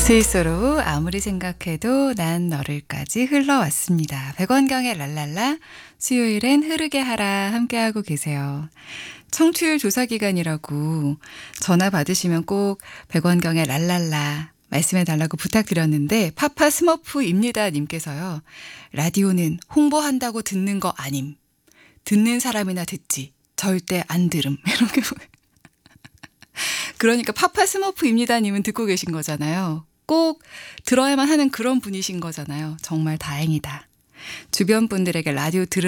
스위스로 아무리 생각해도 난 너를까지 흘러왔습니다. 백원경의 랄랄라 수요일엔 흐르게 하라 함께하고 계세요. 청취율 조사 기간이라고 전화 받으시면 꼭 백원경의 랄랄라 말씀해달라고 부탁드렸는데 파파 스머프입니다 님께서요. 라디오는 홍보한다고 듣는 거 아님. 듣는 사람이나 듣지. 절대 안 들음. 이렇게 그러니까 파파 스머프입니다 님은 듣고 계신 거잖아요. 꼭 들어야만 하는 그런 분이신 거잖아요. 정말 다행이다. 주변 분들에게 라디오